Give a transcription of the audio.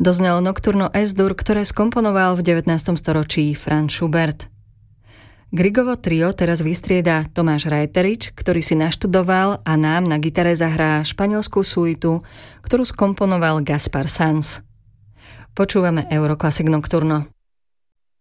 Doznelo Nocturno S-dur, ktoré skomponoval v 19. storočí Franz Schubert. Grigovo trio teraz vystrieda Tomáš Rajterič, ktorý si naštudoval a nám na gitare zahrá španielskú suitu, ktorú skomponoval Gaspar Sanz. Počúvame Euroclassic Nocturno.